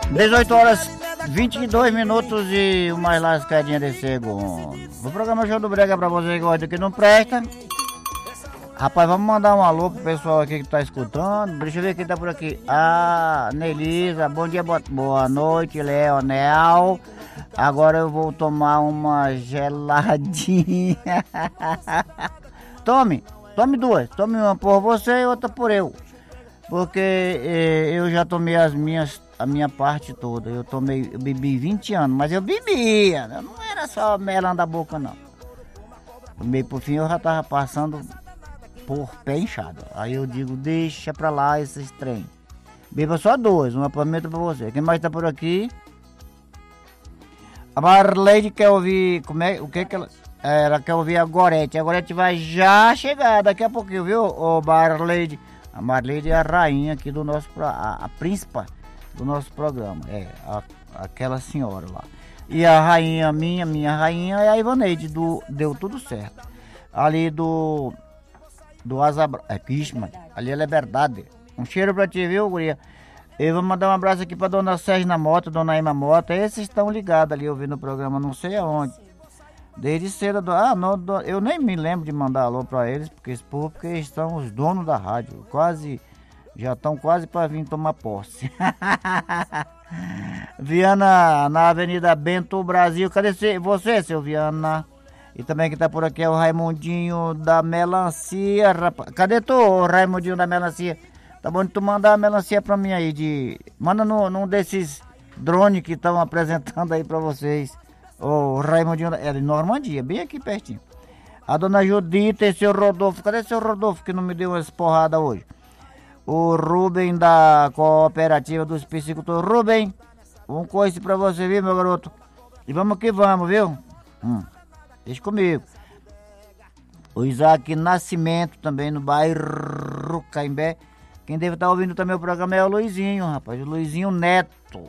18h22 e uma lascadinha de segundo. O programa Show do Brega pra você que gosta do que não presta. Rapaz, vamos mandar um alô pro pessoal aqui que tá escutando. Deixa eu ver quem tá por aqui. Ah, Nelisa, bom dia, boa noite, Leonel. Agora eu vou tomar uma geladinha. Tome duas. Tome uma por você e outra por eu. Porque eu já tomei a minha parte toda. Eu bebi 20 anos, mas eu bebia. Não era só melão da boca, não. Tomei por fim, eu já tava passando por pé inchado. Aí eu digo, deixa pra lá esses trem. Beba só duas, uma pra mim e outra pra você. Quem mais tá por aqui? A Marleide quer ouvir, o que ela... Ela quer ouvir a Gorete. A Gorete vai já chegar daqui a pouquinho, viu, ô Marleide? A Marleide é a rainha aqui do nosso... A príncipa do nosso programa. Aquela senhora lá. E a rainha, minha rainha é a Ivaneide, deu tudo certo. Ali do Azabra... ali é Liberdade. Um cheiro pra ti, viu, guria? Eu vou mandar um abraço aqui pra dona Sérgio Mota, dona Ima Mota. Esses estão ligados ali ouvindo o programa, não sei aonde. Desde cedo, eu nem me lembro de mandar alô pra eles, porque eles são os donos da rádio. Já estão quase para vir tomar posse. Viana, na Avenida Bento Brasil. Cadê você, seu Viana? E também que tá por aqui é o Raimundinho da Melancia, rapaz. Cadê tu, Raimundinho da Melancia? Tá bom de tu mandar a melancia pra mim aí. Manda num desses drones que estão apresentando aí pra vocês. O Raimundinho, é de Normandia, bem aqui pertinho. A dona Judita e seu Rodolfo. Cadê seu Rodolfo que não me deu umas porradas hoje? O Rubem da Cooperativa dos Piscicultores. Rubem, um coice pra você, viu, meu garoto? E vamos que vamos, viu? Deixa comigo. O Isaac Nascimento também no bairro Caimbé. Quem deve estar ouvindo também o programa é o Luizinho, rapaz. O Luizinho Neto.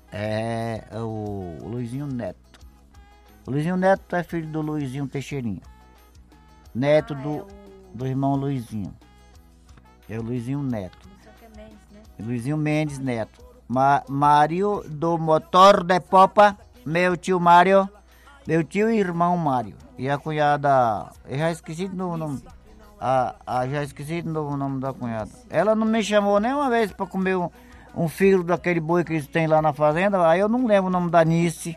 O Luizinho Neto. O Luizinho Neto é filho do Luizinho Teixeirinha. Neto do irmão Luizinho. É o Luizinho Neto. Luizinho Mendes Neto. Mário do Motor de Popa. Meu tio Mário. Meu tio e irmão Mário. E a cunhada... Eu já esqueci do nome. Já esqueci do nome da cunhada. Ela não me chamou nenhuma vez para comer um filho daquele boi que eles têm lá na fazenda. Aí eu não lembro o nome da Nice.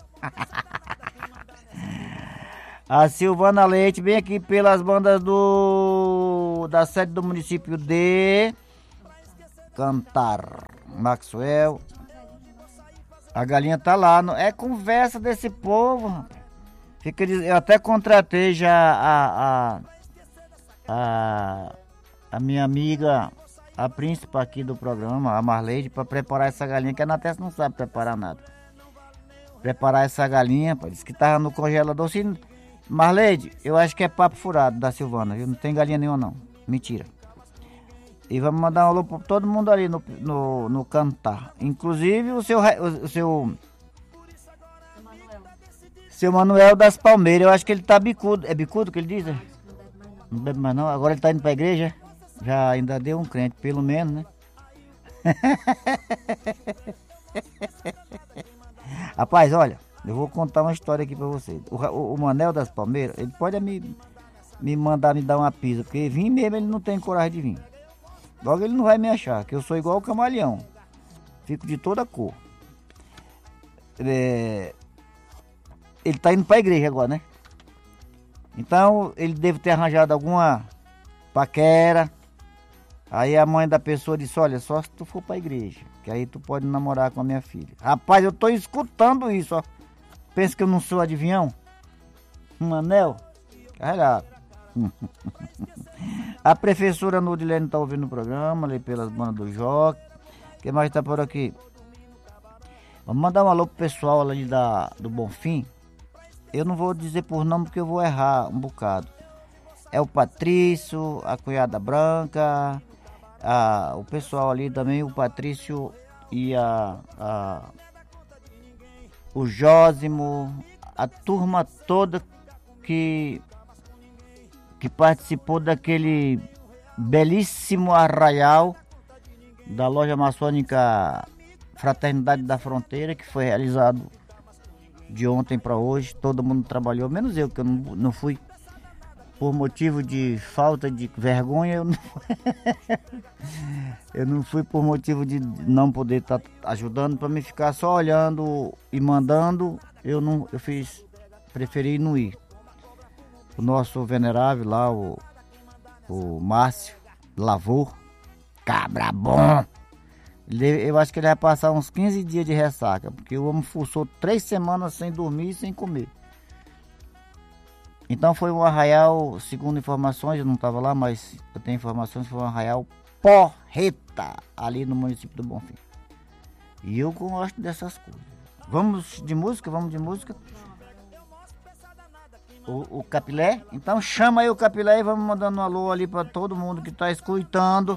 A Silvana Leite vem aqui pelas bandas da sede do município de Cantar. Maxwell. A galinha tá lá. É conversa desse povo, rapaz. Eu até contratei já a minha amiga, a príncipa aqui do programa, a Marleide, para preparar essa galinha, que a Nates não sabe preparar nada. Preparar essa galinha, disse que tava no congelador. Marleide, eu acho que é papo furado da Silvana, viu? Não tem galinha nenhuma não, mentira. E vamos mandar um alô para todo mundo ali no Cantar. Inclusive o seu Manuel das Palmeiras, eu acho que ele tá bicudo. É bicudo que ele diz? Não bebe mais não, agora ele tá indo pra igreja. Já ainda deu um crente, pelo menos, né? Rapaz, olha, eu vou contar uma história aqui pra vocês. O Manel das Palmeiras, ele pode me mandar me dar uma pisa, porque vir mesmo ele não tem coragem de vir. Logo ele não vai me achar, que eu sou igual o camaleão. Fico de toda cor. Ele tá indo pra igreja agora, né? Então ele deve ter arranjado alguma paquera. Aí a mãe da pessoa disse, olha, só se tu for pra igreja, que aí tu pode namorar com a minha filha. Rapaz, eu tô escutando isso, ó. Pensa que eu não sou adivinhão? Um anel? Carregado. A professora Nudilene tá ouvindo o programa, ali pelas bandas do Joque. Quem mais tá por aqui? Vamos mandar um alô pro pessoal ali do Bonfim. Eu não vou dizer por nome porque eu vou errar um bocado. É o Patrício, a cunhada Branca, o pessoal ali também, o Patrício e o Jósimo, a turma toda que participou daquele belíssimo arraial da loja maçônica Fraternidade da Fronteira, que foi realizado de ontem para hoje. Todo mundo trabalhou, menos eu, que eu não fui. Por motivo de falta de vergonha, eu não fui por motivo de não poder estar ajudando. Para mim ficar só olhando e mandando, preferi não ir. O nosso venerável lá, o Márcio Lavor, cabra bom, eu acho que ele vai passar uns 15 dias de ressaca, porque o homem forçou 3 semanas sem dormir e sem comer. Então foi um arraial, segundo informações, eu não estava lá, mas eu tenho informações, foi um arraial porreta, ali no município do Bonfim. E eu gosto dessas coisas. Vamos de música? O Capilé? Então chama aí o Capilé e vamos mandando um alô ali para todo mundo que está escutando.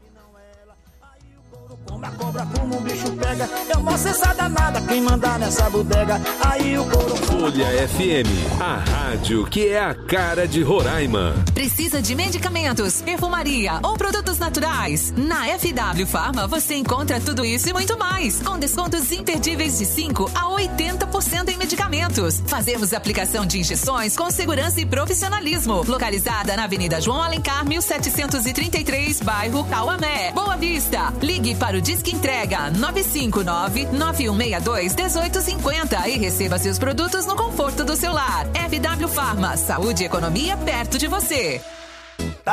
A cobra como um bicho pega, é uma cessada nada, quem mandar nessa bodega, aí o couro... Folha FM, a rádio que é a cara de Roraima. Precisa de medicamentos, perfumaria ou produtos naturais? Na FW Pharma você encontra tudo isso e muito mais, com descontos imperdíveis de 5% a 80% em medicamentos. Fazemos aplicação de injeções com segurança e profissionalismo. Localizada na Avenida João Alencar, 1733, bairro Cauamé, Boa Vista. Ligue para o Disque Entrega 959-9162-1850 e receba seus produtos no conforto do seu lar. FW Pharma, saúde e economia perto de você.